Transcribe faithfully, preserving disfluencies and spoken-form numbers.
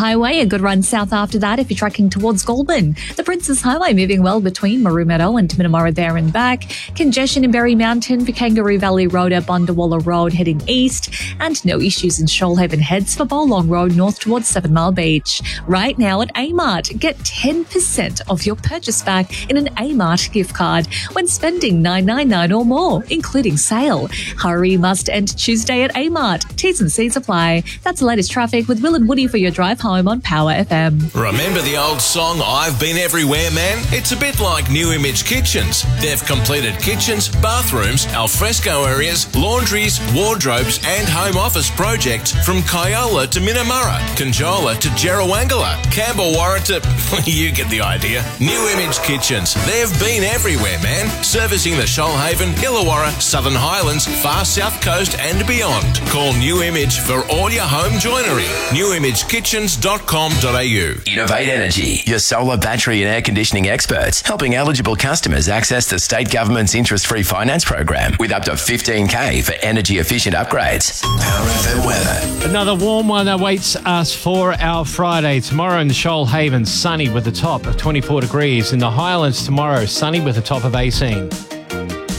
Highway, a good run south after that if you're tracking towards Goulburn. The Princess Highway moving well between Maru Meadow and Minamara there and back. Congestion in Berry Mountain for Kangaroo Valley Road up Bundawalla Road heading east. And no issues in Shoalhaven Heads for Bowlong Road north towards Seven Mile Beach. Right now at Amart, get ten percent off your purchase back in an Amart gift card when spending nine nine nine or more, including sale. Hurry must end Tuesday at Amart. T's and C's apply. That's the latest traffic with Will and Woody for your drive home on Power F M. Remember the old song, I've Been Everywhere, Man? It's a bit like New Image Kitchens. They've completed kitchens, bathrooms, alfresco areas, laundries, wardrobes and home office projects from Kyola to Minamara, Conjola to Jerrawangala, Campbellwarra to... you get the idea. New Image Kitchens. They've been everywhere, man. Servicing the Shoalhaven, Illawarra, Southern Highlands, far south coast and beyond. Call New Image for all your home joinery. new image kitchens dot com dot a u. Innovate Energy, your solar, battery and air conditioning experts, helping eligible customers access the state government's interest-free finance program with up to fifteen K for energy-efficient upgrades. Power F M weather. Another warm one awaits us for our Friday. Tomorrow in the Shoalhaven, sunny with a top of twenty-four degrees. In the Highlands tomorrow, sunny with a top of eighteen.